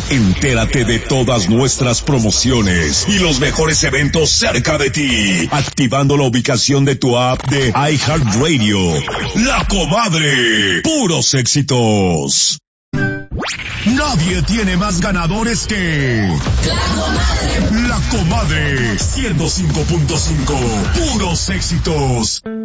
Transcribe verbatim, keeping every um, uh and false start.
Entérate de todas nuestras promociones y los mejores eventos cerca de ti, activando la ubicación de tu app de iHeartRadio. La Comadre, puros éxitos. Nadie tiene más ganadores que La Comadre. La Comadre, ciento cinco punto cinco, puros éxitos.